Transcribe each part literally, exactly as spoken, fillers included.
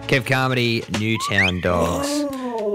Kev Carmody, Newtown Dogs.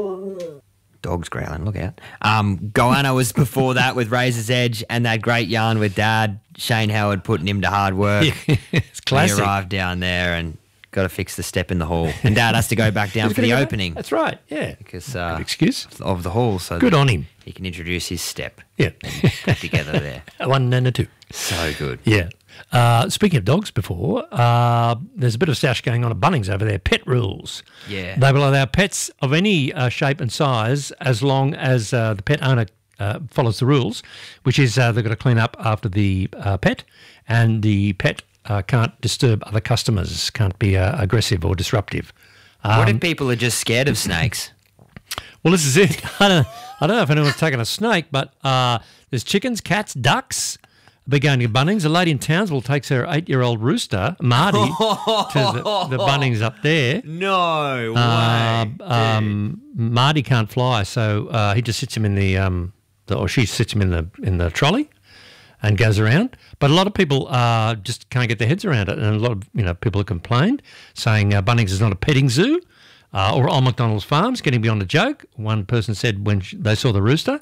Dogs growling, look out. Um, Goanna was before that with Razor's Edge and that great yarn with Dad, Shane Howard putting him to hard work. Yeah, it's classic. He arrived down there and got to fix the step in the hall. And Dad has to go back down for the opening. That's right, yeah. Because uh, Good excuse. Of the hall. So Good on him. He can introduce his step. Yeah. Put together there. A one and a two. So good. Yeah. Uh, speaking of dogs before, uh, there's a bit of stash going on at Bunnings over there. Pet rules. Yeah. They will allow pets of any uh, shape and size as long as uh, the pet owner uh, follows the rules, which is uh, they've got to clean up after the uh, pet, and the pet uh, can't disturb other customers, can't be uh, aggressive or disruptive. Um, what if people are just scared of snakes? Well, this is it. I don't, I don't know if anyone's taken a snake, but uh, there's chickens, cats, ducks. They're going to Bunnings. A lady in Townsville takes her eight-year-old rooster, Marty, to the, the Bunnings up there. No way. Uh, um, Marty can't fly, so uh, he just sits him in the, um, the, or she sits him in the in the trolley, and goes around. But a lot of people uh, just can't get their heads around it, and a lot of you know people have complained, saying uh, Bunnings is not a petting zoo, uh, or Old McDonald's Farms, getting beyond a joke. One person said when she, they saw the rooster.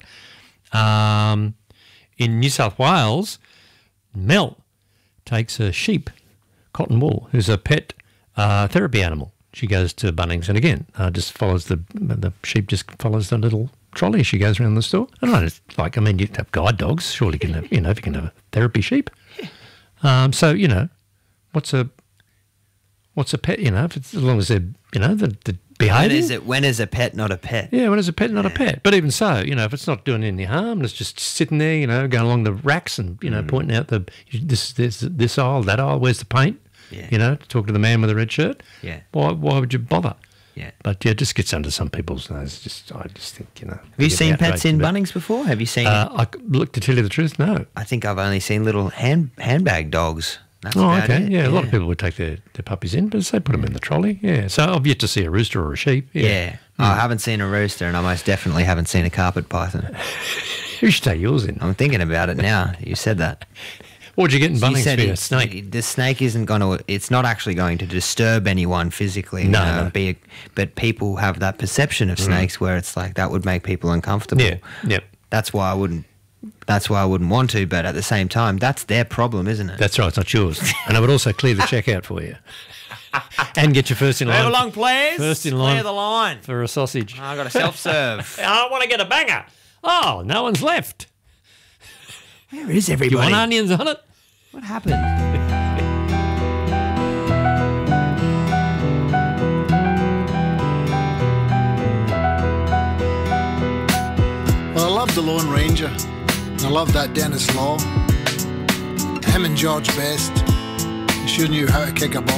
Um, in New South Wales, Mel takes a sheep, Cotton Wool, who's a pet uh, therapy animal. She goes to Bunnings and again uh, just follows the the sheep just follows the little trolley as she goes around the store. I don't know, it's like I mean you have guide dogs, surely you can have you know if you can have a therapy sheep. Um, so you know, what's a what's a pet? You know, if it's, as long as they're you know the, the behaving. When is it? When is a pet not a pet? Yeah, when is a pet not yeah. a pet? But even so, you know, if it's not doing any harm, and it's just sitting there, you know, going along the racks and you know, mm. pointing out the this this this aisle, that aisle, where's the paint? Yeah. You know, talk to the man with the red shirt. Yeah. Why why would you bother? Yeah. But yeah, it just gets under some people's nose. Just I just think you know. Have you seen pets in Bunnings before? Have you seen? Uh, I look to tell you the truth, no. I think I've only seen little hand handbag dogs. That's oh, about okay. it. Yeah, yeah, a lot of people would take their, their puppies in, but they put them in the trolley. Yeah. So I've yet to see a rooster or a sheep. Yeah. Yeah. Oh, I haven't seen a rooster, and I most definitely haven't seen a carpet python. You should take yours in. I'm thinking about it now. You said that. What would you get in So you Bunnings said for your it- snake? The snake isn't going to. It's not actually going to disturb anyone physically. No, you know, no. Be a, but people have that perception of snakes where it's like that would make people uncomfortable. Yeah. Yep. That's why I wouldn't. That's why I wouldn't want to. But at the same time, that's their problem, isn't it? That's right. It's not yours. And I would also clear the checkout for you. And get you first in line. Move along, please. First in line. Clear the line. For a sausage. I got a self-serve. I want to get a banger. Oh, no one's left. Where is Do you everybody? want onions on it? What happened? Well, I love the Lone Ranger, and I love that Dennis Law. Him and George Best, he sure knew how to kick a ball.